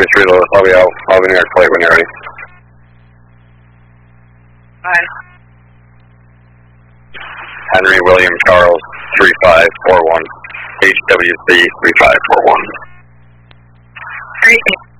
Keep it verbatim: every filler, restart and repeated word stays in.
thirty-three Lewis, I'll be out. I'll be near Clay when you're ready. Bye. Henry William Charles, three five four one. H W C three five four one. Great.